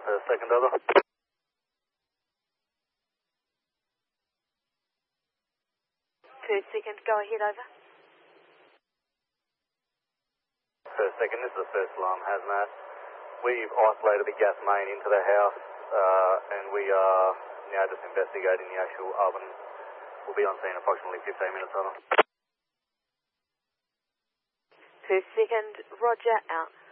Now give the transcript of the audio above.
Second over. 2 seconds, go ahead, over. First second, this is the first alarm, hazmat. We've isolated the gas main into the house, and we are now just investigating the actual oven. We'll be on scene approximately 15 minutes, over. 2 seconds, roger, out.